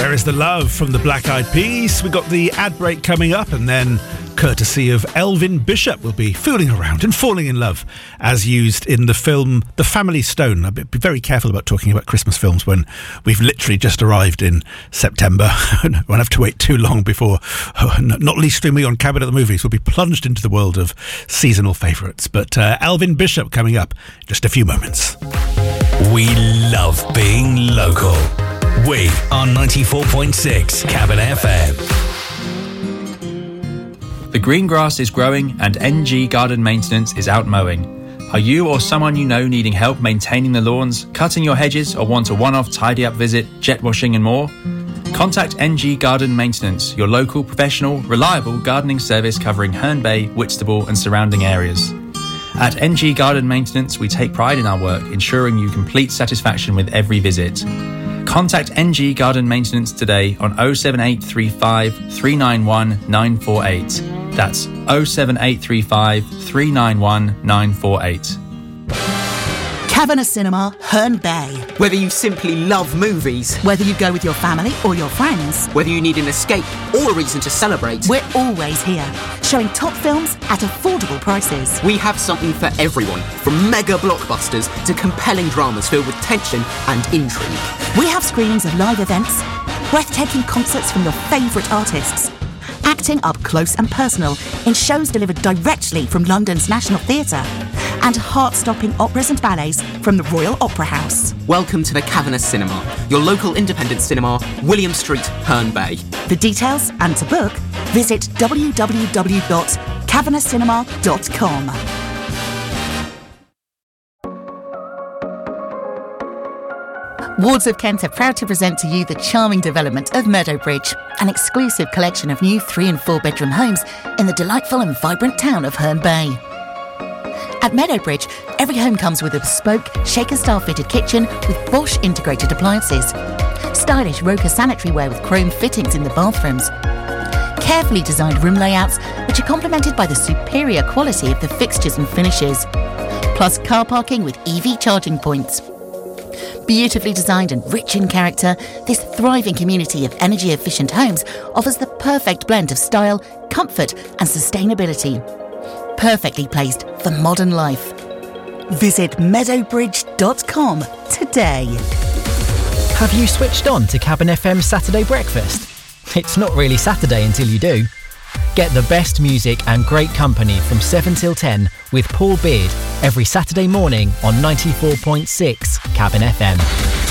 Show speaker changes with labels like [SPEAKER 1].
[SPEAKER 1] Where is the Love from the Black Eyed Peas? We got the ad break coming up, and then, courtesy of Elvin Bishop, we'll be fooling around and falling in love as used in the film The Family Stone. I'll be very careful about talking about Christmas films when we've literally just arrived in September. Won't have to wait too long before, not least streaming on Cabin at the Movies, we'll be plunged into the world of seasonal favourites. But Elvin Bishop coming up in just a few moments.
[SPEAKER 2] We love being local. We are 94.6 Cabin FM.
[SPEAKER 3] The green grass is growing and NG Garden Maintenance is out mowing. Are you or someone you know needing help maintaining the lawns, cutting your hedges, or want a one-off tidy-up visit, jet washing and more? Contact NG Garden Maintenance, your local, professional, reliable gardening service covering Herne Bay, Whitstable and surrounding areas. At NG Garden Maintenance, we take pride in our work, ensuring you complete satisfaction with every visit. Contact NG Garden Maintenance today on 07835 391 948. That's 07835 391 948.
[SPEAKER 4] Kavanagh Cinema, Herne Bay.
[SPEAKER 5] Whether you simply love movies,
[SPEAKER 4] Whether you go with your family or your friends,
[SPEAKER 5] whether you need an escape or a reason to celebrate,
[SPEAKER 4] we're always here, showing top films at affordable prices.
[SPEAKER 5] we have something for everyone, from mega blockbusters to compelling dramas filled with tension and intrigue.
[SPEAKER 4] We have screenings of live events, breathtaking concerts from your favourite artists, acting up close and personal in shows delivered directly from London's National Theatre, and heart-stopping operas and ballets from the Royal Opera House.
[SPEAKER 5] Welcome to the Kavanagh Cinema, your local independent cinema, William Street, Herne Bay.
[SPEAKER 4] For details and to book, visit www.kavanaghcinema.com. Wards of Kent are proud to present to you the charming development of Meadowbridge, an exclusive collection of new 3 and 4 bedroom homes in the delightful and vibrant town of Herne Bay. At Meadowbridge, every home comes with a bespoke, Shaker-style fitted kitchen with Bosch integrated appliances, stylish Roker sanitary ware with chrome fittings in the bathrooms, carefully designed room layouts which are complemented by the superior quality of the fixtures and finishes, plus car parking with EV charging points. Beautifully designed and rich in character, this thriving community of energy-efficient homes offers the perfect blend of style, comfort and sustainability. Perfectly placed for modern life. Visit meadowbridge.com today.
[SPEAKER 6] Have you switched on to Cabin FM's Saturday Breakfast? It's not really Saturday until you do. Get the best music and great company from 7 till 10 with Paul Beard every Saturday morning on 94.6 Cabin FM.